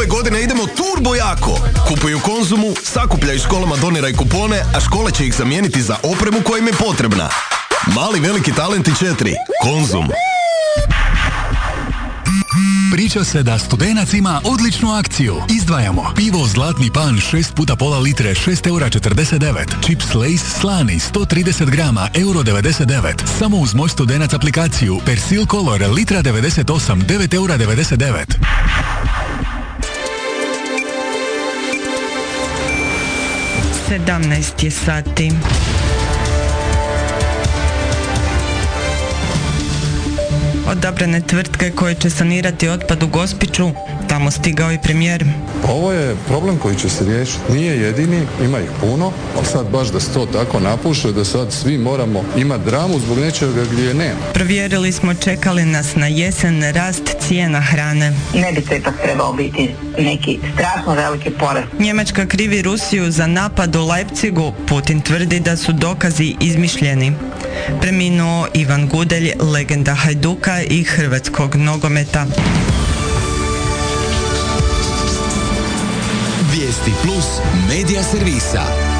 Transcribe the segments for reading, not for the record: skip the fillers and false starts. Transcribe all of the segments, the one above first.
Ove godine idemo turbo jako. Kupuj u Konzumu, sakupljaj školama, doniraj kupone, a škole će ih zamijeniti za opremu koja im je potrebna. Mali veliki talenti 4. Konzum. Priča se da Studenac ima odličnu akciju. Izdvajamo pivo Zlatni pan 6 puta pola litre 6,49 €. Čips Lay's slani 130 grama €1,99. Samo uz moj Studenac aplikaciju. Persil Color litra 98 €9,99. 17 je sati. Odabrane tvrtke koje će sanirati otpad u Gospiću, tamo stigao i premijer. Ovo je problem koji će se riješiti. Nije jedini, ima ih puno, ali sad baš da se to tako napuše, da sad svi moramo imati dramu zbog nečega gdje je nema. Provjerili smo, čekali nas na jesen rast cijena hrane. Ne bi to ipak trebao biti neki strašno veliki porast. Njemačka krivi Rusiju za napad u Leipzigu, Putin tvrdi da su dokazi izmišljeni. Preminuo Ivan Gudelj, legenda Hajduka i hrvatskog nogometa. Vijesti plus medija servisa.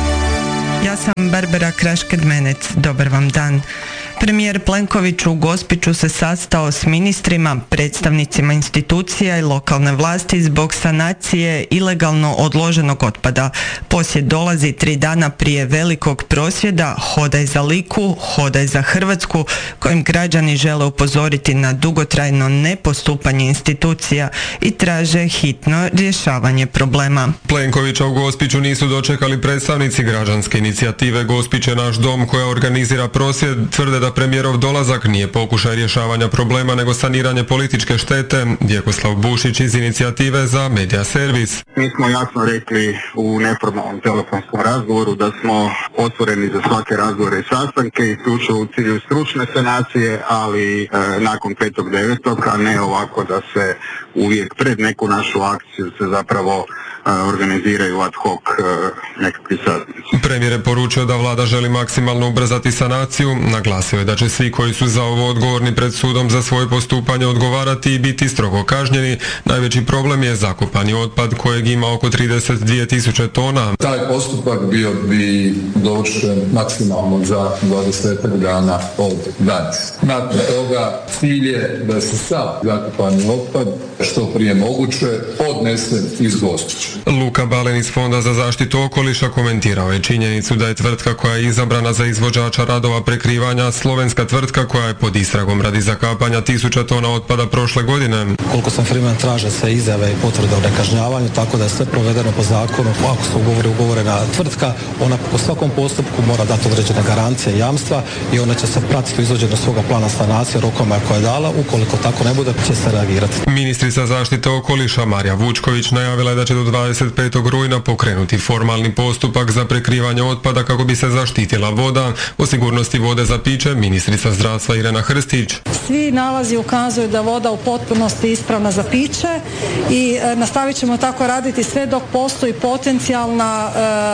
Ja sam Barbara Kraš-Kedmenec. Dobar vam dan. Premijer Plenković u Gospiću se sastao s ministrima, predstavnicima institucija i lokalne vlasti zbog sanacije ilegalno odloženog otpada. Posjet dolazi 3 dana prije velikog prosvjeda Hodaj za Liku, Hodaj za Hrvatsku, kojim građani žele upozoriti na dugotrajno nepostupanje institucija i traže hitno rješavanje problema. Plenkovića u Gospiću nisu dočekali predstavnici građanske inicijative Gospić je naš dom koja organizira prosvjed. Tvrde da premijerov dolazak nije pokušaj rješavanja problema nego saniranje političke štete. Vjekoslav Bušić iz inicijative za Medija servis. Mi smo jasno rekli u neformalnom telefonskom razgovoru da smo otvoreni za svake razgovore i sastanke, isključivo u cilju stručne sanacije, ali nakon 5.9., a ne ovako da se uvijek pred neku našu akciju se zapravo organiziraju ad hoc nekakvi sastanci. Premijer je poručio da vlada želi maksimalno ubrzati sanaciju. Naglasio je da će svi koji su za ovo odgovorni pred sudom za svoje postupanje odgovarati i biti strogo kažnjeni. Najveći problem je zakopani otpad kojeg ima oko 32.000 tona. Taj postupak bio bi dovršen maksimalno za 20 dana od danas. Nakon toga cilj je da se sav zakopani otpad što prije moguće odnese iz Gospića. Luka Balen iz Fonda za zaštitu okoliša komentirao je činjenicu da je tvrtka koja je izabrana za izvođača radova prekrivanja slovenska tvrtka koja je pod istragom radi zakapanja 1000 tona otpada prošle godine. Koliko sam vremena traže se izjave i potvrde o nekažnjavanju, tako da je sve provedeno po zakonu. Ako su ugovorena tvrtka, ona po svakom postupku mora dati određene garancije i jamstva i ona će se pratiti izvođenju svoga plana sanacije rokoma koje je dala. Ukoliko tako ne bude, će se reagirati. Ministrica zaštite okoliša Marija Vučković najavila je da će do 25. rujna pokrenuti formalni postupak za prekrivanje otpada kako bi se zaštitila voda. O sigurnosti vode za piće ministrica zdravstva Irena Hrstić. Svi nalazi ukazuju da je voda u potpunosti ispravna za piće i nastavit ćemo tako raditi sve dok postoji potencijalna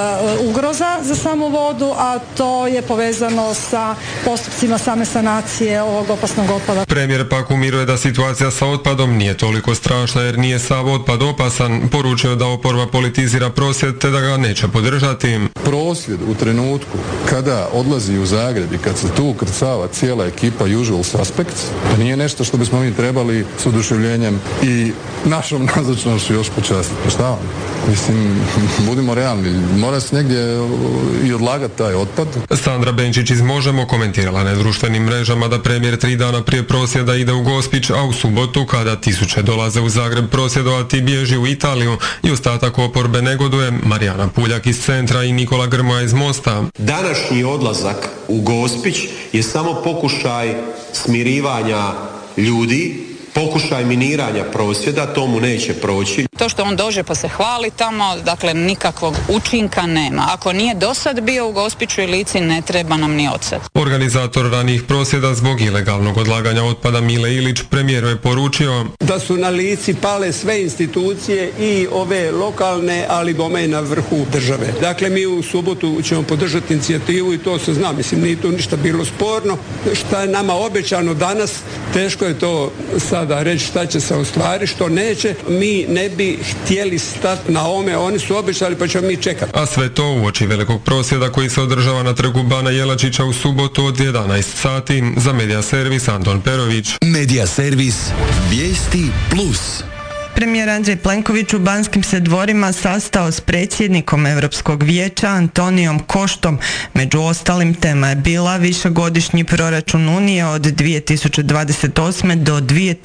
ugroza za samu vodu, a to je povezano sa postupcima same sanacije ovog opasnog otpada. Premijer pak umiruje da situacija sa otpadom nije toliko strašna jer nije sav otpad opasan. Poručio da oporba politizira prosvjed te da ga neće podržati. Prosvjed u trenutku kada odlazi u Zagreb i kad se tu ukrcava cijela ekipa usual suspects, to nije nešto što bismo mi trebali s oduševljenjem i našom nazočnošću još počastiti. Pa šta vam? Mislim, budimo realni, mora se negdje i odlagati taj otpad. Sandra Benčić iz Možemo komentirala na društvenim mrežama da premijer 3 dana prije prosvjeda ide u Gospić, a u subotu kada 1000 dolaze u Zagreb prosvjedovati bježi u Italiju i ostatak oporbe negoduje. Marijana Puljak iz Centra i Nikola Grmoja iz Mosta. Današnji odlazak u Gospić je samo pokušaj smirivanja ljudi, pokušaj miniranja prosvjeda, to mu neće proći. To što on dođe pa se hvali tamo, dakle nikakvog učinka nema. Ako nije dosad bio u Gospiću i Lici, ne treba nam ni odsad. Organizator ranijih prosvjeda zbog ilegalnog odlaganja otpada Mile Ilić premijeru je poručio da su na Lici pale sve institucije i ove lokalne, ali bome i na vrhu države. Dakle, mi u subotu ćemo podržati inicijativu i to se zna, mislim, nije tu ništa bilo sporno. Šta je nama obećano danas, teško je to sad sada reći šta će se ostvariti, što neće. Mi ne bi htjeli stati na ome, oni su obećali pa ćemo mi čekati. A sve to uoči velikog prosvjeda koji se održava na trgu Bana Jelačića u subotu od 11 sati. Za Medija servis Anton Perović. Medija servis Vijesti Plus. Premijer Andrej Plenković u Banskim se dvorima sastao s predsjednikom Europskog vijeća Antonijom Koštom. Među ostalim tema je bila višegodišnji proračun Unije od 2028. do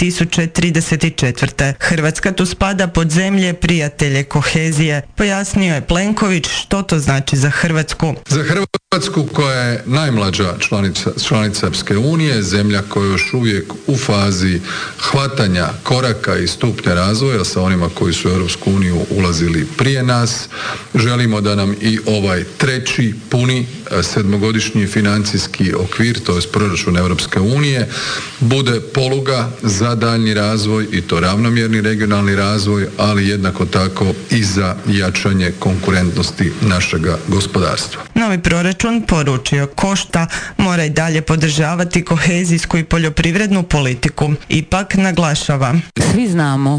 2034. Hrvatska tu spada pod zemlje prijatelje kohezije. Pojasnio je Plenković što to znači za Hrvatsku. Za Hrvatsku koja je najmlađa članica Europske unije, zemlja koja je još uvijek u fazi hvatanja koraka i stupnja razvoja sa onima koji su u Europsku uniju ulazili prije nas. Želimo da nam i ovaj treći puni sedmogodišnji financijski okvir, to je proračun Europske unije, bude poluga za daljnji razvoj i to ravnomjerni regionalni razvoj, ali jednako tako i za jačanje konkurentnosti našega gospodarstva. Novi proračun, poručio Košta, mora i dalje podržavati kohezijsku i poljoprivrednu politiku. Ipak naglašava: svi znamo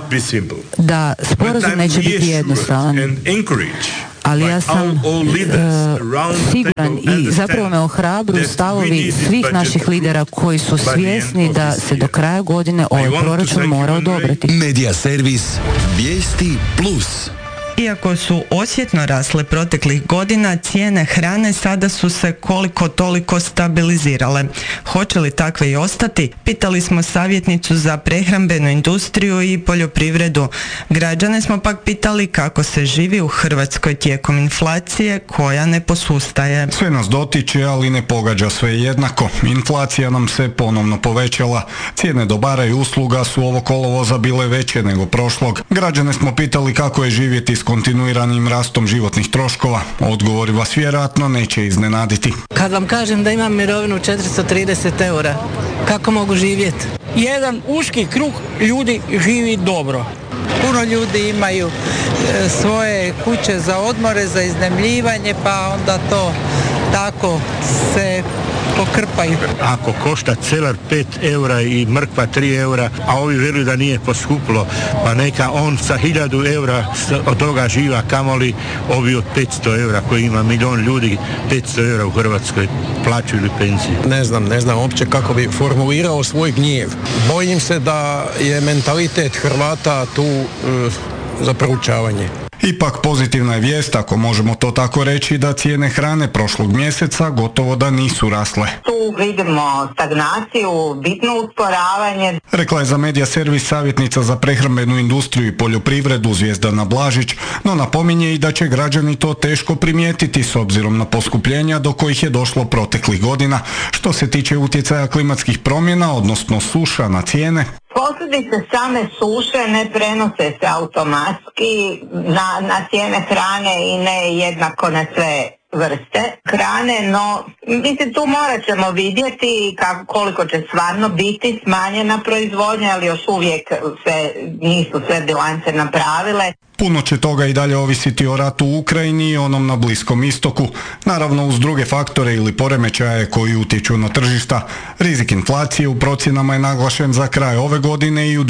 da sporazum neće biti jednostavan, ali ja sam siguran i zapravo me ohrabruju stavovi svih naših lidera koji su svjesni da se do kraja godine ovaj proračun mora odobriti. Medija servis Vijesti Plus. Iako su osjetno rasle proteklih godina, cijene hrane sada su se koliko toliko stabilizirale. Hoće li takve i ostati? Pitali smo savjetnicu za prehrambenu industriju i poljoprivredu. Građane smo pak pitali kako se živi u Hrvatskoj tijekom inflacije koja ne posustaje. Sve nas dotiče, ali ne pogađa sve jednako. Inflacija nam se ponovno povećala. Cijene dobara i usluga su ovo kolovoza bile veće nego prošlog. Građane smo pitali kako je živjeti s kontinuiranim rastom životnih troškova. Odgovori vas vjerojatno neće iznenaditi. Kad vam kažem da imam mirovinu 430 eura, kako mogu živjeti? Jedan uski krug ljudi živi dobro. Puno ljudi imaju svoje kuće za odmore, za iznajmljivanje, pa onda to tako se pokrpaju. Ako košta celar 5 eura i mrkva 3 eura, a ovi vjeruju da nije poskuplo, pa neka on sa 1000 eura od toga živa, kamoli ovi od 500 eura koji ima milion ljudi, 500 eura u Hrvatskoj plaću ili penziju. Ne znam uopće kako bi formulirao svoj gnjev. Bojim se da je mentalitet Hrvata tu za proučavanje. Ipak pozitivna je vijest, ako možemo to tako reći, da cijene hrane prošlog mjeseca gotovo da nisu rasle. Tu vidimo stagnaciju, bitno usporavanje. Rekla je za Medija servis savjetnica za prehrambenu industriju i poljoprivredu Zvjezdana Blažić, no napominje i da će građani to teško primijetiti s obzirom na poskupljenja do kojih je došlo proteklih godina. Što se tiče utjecaja klimatskih promjena, odnosno suša na cijene, posljedice same suše ne prenose se automatski na cijene hrane i ne jednako na sve vrste hrane, no mislim tu morat ćemo vidjeti koliko će stvarno biti smanjena proizvodnja, ali još uvijek nisu sve bilance napravile. Puno će toga i dalje ovisiti o ratu u Ukrajini i onom na Bliskom istoku, naravno uz druge faktore ili poremećaje koji utječu na tržišta. Rizik inflacije u procjenama je naglašen za kraj ove godine i u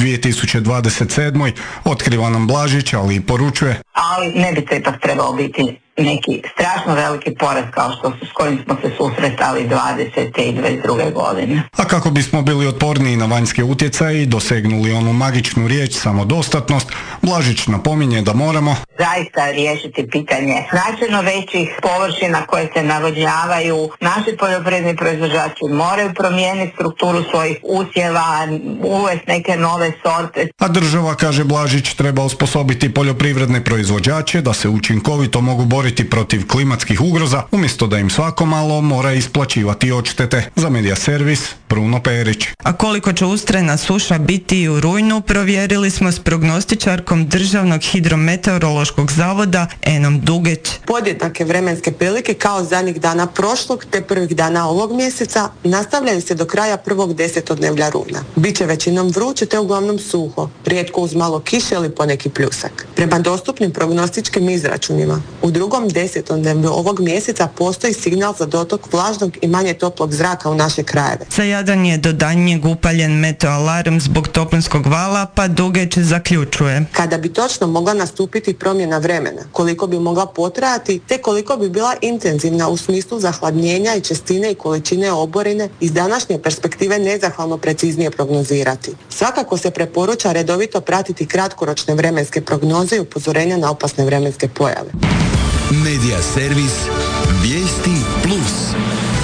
2027. Otkriva nam Blažić, ali i poručuje: ali ne bi to ipak trebao biti neki strašno veliki porast kao s kojim smo se susretali 20. i 22. godine. A kako bismo bili otporniji na vanjske utjecaje i dosegnuli onu magičnu riječ samodostatnost, Blažić napominje da moramo zaista riješiti pitanje značajno većih površina koje se navodnjavaju. Naši poljoprivredni proizvođači moraju promijeniti strukturu svojih usjeva, uvesti neke nove sorte. A država, kaže Blažić, treba osposobiti poljoprivredne proizvođače da se učinkovito mogu boriti protiv klimatskih ugroza, umjesto da im svako malo mora isplaćivati odštete. Za Medija servis Bruno Perić. A koliko će ustrajna suša biti i u rujnu, provjerili smo s prognostičarkom Državnog hidrometeorološkog zavoda Enom Dugeć. Podjednake vremenske prilike kao zadnjih dana prošlog te prvih dana ovog mjeseca nastavljaju se do kraja prvog desetodnevlja rujna. Biće većinom vruće te uglavnom suho, rijetko uz malo kiše ili poneki pljusak. Prema dostupnim prognostičkim izračunima, u drugom drugom desetodnevlju ovog mjeseca postoji signal za dotok vlažnog i manje toplog zraka u naše krajeve. Za Jadran je do daljnjeg upaljen meteoalarm zbog toplinskog vala, pa Dugeč zaključuje. Kada bi točno mogla nastupiti promjena vremena, koliko bi mogla potrajati, te koliko bi bila intenzivna u smislu zahladnjenja i čestine i količine oborine, iz današnje perspektive nezahvalno preciznije prognozirati. Svakako se preporuča redovito pratiti kratkoročne vremenske prognoze i upozorenja na opasne vremenske pojave. Medija servis Vijesti Plus.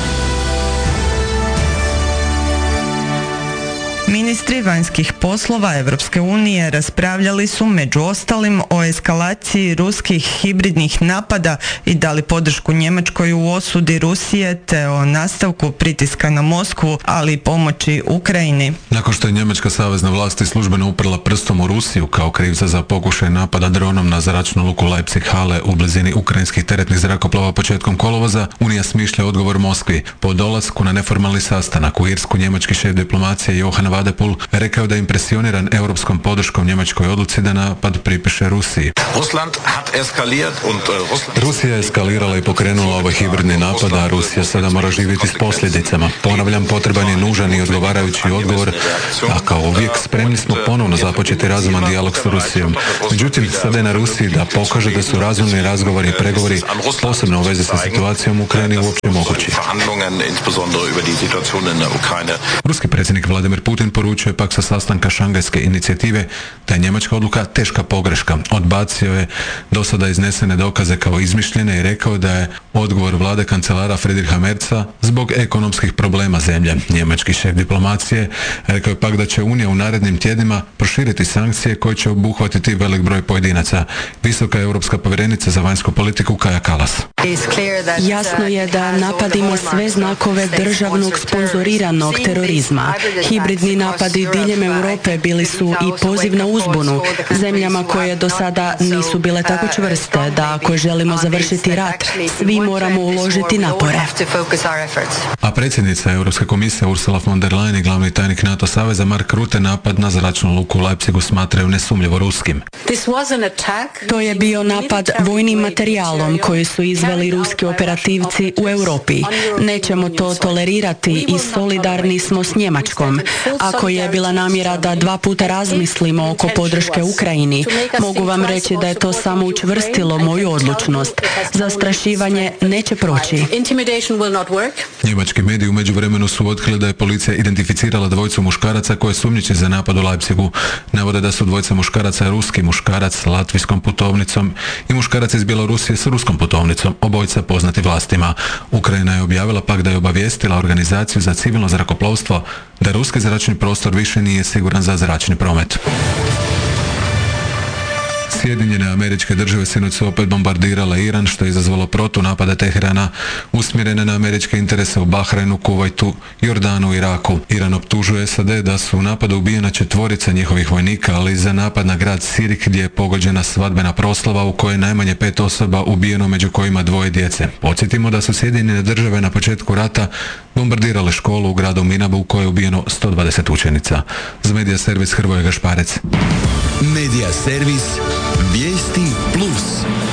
Ministri vanjskih poslova Europske unije raspravljali su među ostalim o eskalaciji ruskih hibridnih napada i dali podršku Njemačkoj u osudi Rusije te o nastavku pritiska na Moskvu, ali i pomoći Ukrajini. Nakon što je njemačka savezna vlast službeno uprla prstom u Rusiju kao krivca za pokušaj napada dronom na zračnu luku Leipzig-Halle u blizini ukrajinskih teretnih zrakoplova početkom kolovoza, Unija smišlja odgovor Moskvi. Po dolasku na neformalni sastanak u Irsku njemački šef diplomacije Johan Vadepul rekao da je impresioniran europskom podrškom njemačkoj odluci da napad pripiše Rusiji. Rusija je eskalirala i pokrenula ovaj hibridni napad, a Rusija sada mora živjeti s posljedicama. Ponavljam, potreban je nužan i odgovarajući odgovor, a kao uvijek spremni smo ponovno započeti razuman dijalog s Rusijom. Međutim, sada je na Rusiji da pokaže da su razumni razgovori i pregovori, posebno u vezi sa situacijom u Ukrajini, uopće mogući. Ruski predsjednik Vladimir Putin poručuje pak sa sastanka Šangajske inicijative da je njemačka odluka teška pogreška. Odbacio je do sada iznesene dokaze kao izmišljene i rekao da je odgovor vlade kancelara Friedricha Merza zbog ekonomskih problema zemlje. Njemački šef diplomacije rekao je pak da će Unija u narednim tjednima proširiti sankcije koje će obuhvatiti velik broj pojedinaca. Visoka europska povjerenica za vanjsku politiku Kaja Kallas. Jasno je da napad ima sve znakove državnog sponzoriranog terorizma. Hibridni napadi diljem Europe bili su i poziv na uzbunu zemljama koje do sada nisu bile tako čvrste da ako želimo završiti rat, svi moramo uložiti napore. A predsjednica Europske komisije Ursula von der Leyen i glavni tajnik NATO saveza Mark Rutte napad na zračnu luku u Leipzigu smatraju nesumnjivo ruskim. To je bio napad vojnim materijalom koji su izveli ruski operativci u Europi. Nećemo to tolerirati i solidarni smo s Njemačkom. Ako je bila namjera da 2 puta razmislimo oko podrške Ukrajini, mogu vam reći da je to samo učvrstilo moju odlučnost. Zastrašivanje neće proći. Njemački mediji u međuvremenu su otkrili da je policija identificirala dvojicu muškaraca koje sumnjiče za napad u Leipzigu. Navode da su dvojica muškaraca ruski muškarac s latvijskom putovnicom i muškarac iz Bjelorusije s ruskom putovnicom, obojica poznati vlastima. Ukrajina je objavila pak da je obavijestila organizaciju za civilno zrakoplovstvo da ruski zračni prostor više nije siguran za zračni promet. Sjedinjene Američke Države sinoć su opet bombardirale Iran, što je izazvalo protunapade Teherana usmjerene na američke interese u Bahrajnu, Kuvajtu, Jordanu i Iraku. Iran optužuje SAD da su u napadu ubijena 4 njihovih vojnika, ali za napad na grad Sirik gdje je pogođena svadbena proslava u kojoj je najmanje 5 osoba ubijeno, među kojima 2 djece. Podsjetimo da su Sjedinjene Države na početku rata bombardirale školu u gradu Minabu u kojoj je ubijeno 120 učenica. Za Medija servis Hrvoje Gašparec. Medija servis Vijesti Plus.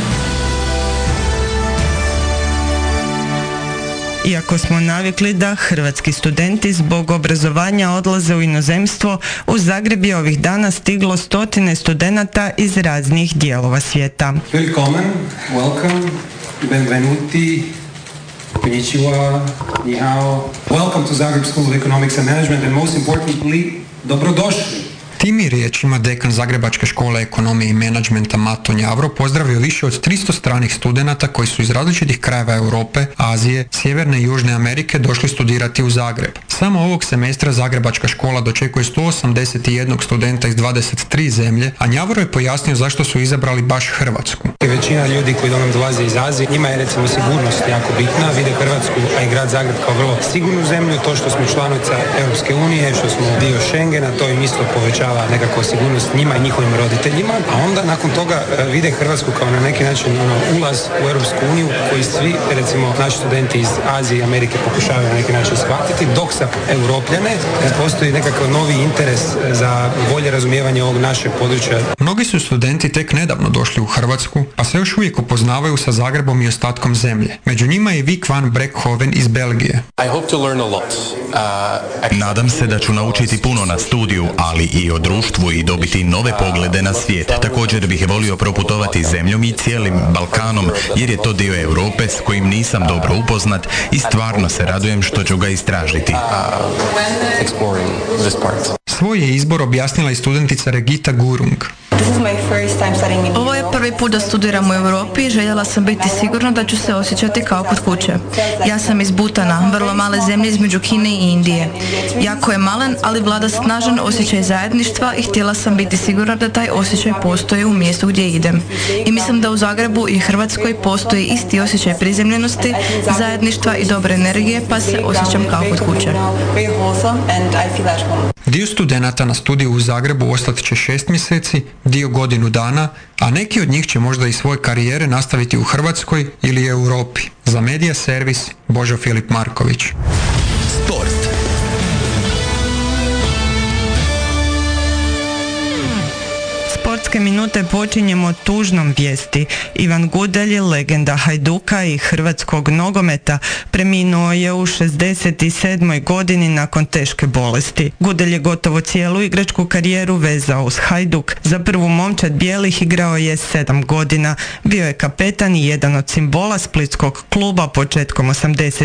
Iako smo navikli da hrvatski studenti zbog obrazovanja odlaze u inozemstvo, u Zagreb je ovih dana stiglo 100 studenata iz raznih dijelova svijeta. Willkommen, welcome, benvenuti, konnichiwa, ni hao. Welcome to Zagreb School of Economics and Management and most importantly, dobrodošli. Tim je riječima dekan Zagrebačke škole ekonomije i menadžmenta Mato Njavro pozdravio više od 300 stranih studenata koji su iz različitih krajeva Europe, Azije, Sjeverne i Južne Amerike došli studirati u Zagreb. Samo ovog semestra Zagrebačka škola dočekuje 181 studenta iz 23 zemlje, a Njavro je pojasnio zašto su izabrali baš Hrvatsku. Većina ljudi koji do nam dolaze iz Azije, njima je recimo sigurnost jako bitna, vide Hrvatsku, a i grad Zagreb kao vrlo sigurnu zemlju, to što smo članica Europske unije, što smo dio Schengena, to im isto povećava povećava nekako sigurnost njima i njihovim roditeljima, a onda nakon toga vide Hrvatsku kao na neki način ulaz u Europsku uniju koji svi, recimo, naši studenti iz Azije i Amerike pokušavaju na neki način shvatiti, dok sa Europljane postoji nekakav novi interes za bolje razumijevanje ovog našeg područja. Mnogi su studenti tek nedavno došli u Hrvatsku, pa se još uvijek upoznavaju sa Zagrebom i ostatkom zemlje. Među njima je Vic van Breckhoven iz Belgije. Nadam se da ću naučiti puno na studiju, ali i o društvu i dobiti nove poglede na svijet. Također bih volio proputovati zemljom i cijelim Balkanom, jer je to dio Europe s kojim nisam dobro upoznat i stvarno se radujem što ću ga istražiti. Svoj je izbor objasnila i studentica Regita Gurung. Ovo je prvi put da studiram u Europi i željela sam biti sigurna da ću se osjećati kao kod kuće. Ja sam iz Butana, vrlo male zemlje između Kine i Indije. Jako je malen, ali vlada snažan osjećaj zajedništva i htjela sam biti sigurna da taj osjećaj postoji u mjestu gdje idem. I mislim da u Zagrebu i Hrvatskoj postoji isti osjećaj prizemljenosti, zajedništva i dobre energije, pa se osjećam kao kod kuće. Dio studenata na studiju u Zagrebu ostat će 6 mjeseci, dio godinu dana, a neki od njih će možda i svoje karijere nastaviti u Hrvatskoj ili Europi. Za Medija servis Božo Filip Marković. Sport. Sportske minute počinjemo tužnom vijesti. Ivan Gudelj, legenda Hajduka i hrvatskog nogometa, preminuo je u 67. godini nakon teške bolesti. Gudelj je gotovo cijelu igračku karijeru vezao uz Hajduk. Za prvu momčad bijelih igrao je 7 godina. Bio je kapetan i jedan od simbola splitskog kluba početkom 80.